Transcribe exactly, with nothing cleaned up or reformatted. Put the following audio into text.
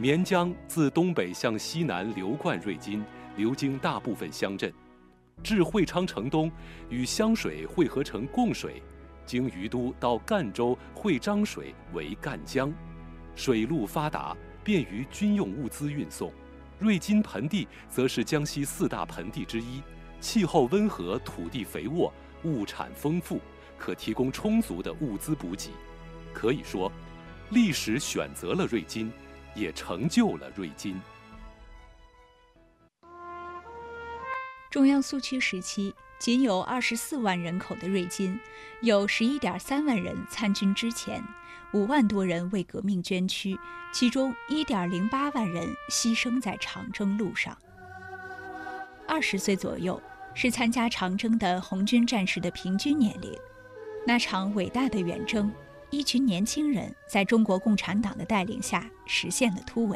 绵江自东北向西南流贯瑞金，流经大部分乡镇，至会昌城东，与湘水汇合成贡水，经于都到赣州会漳水为赣江，水路发达，便于军用物资运送。瑞金盆地则是江西四大盆地之一，气候温和，土地肥沃，物产丰富，可提供充足的物资补给。可以说，历史选择了瑞金，也成就了瑞金。 中央苏区时期，仅有二十四万人口的瑞金，有十一点三万人参军之前，五万多人为革命捐躯，其中一点零八万人牺牲在长征路上。二十岁左右是参加长征的红军战士的平均年龄。那场伟大的远征，一群年轻人在中国共产党的带领下实现了突围。